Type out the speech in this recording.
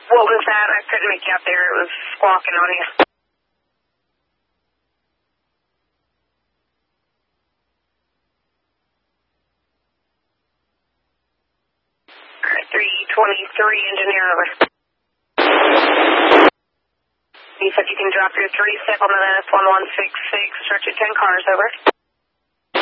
What was that? I couldn't make you out there. It was squawking on you. All right, 323, engineer over. You said you can drop your 37 on the S1166, stretch at 10 cars over.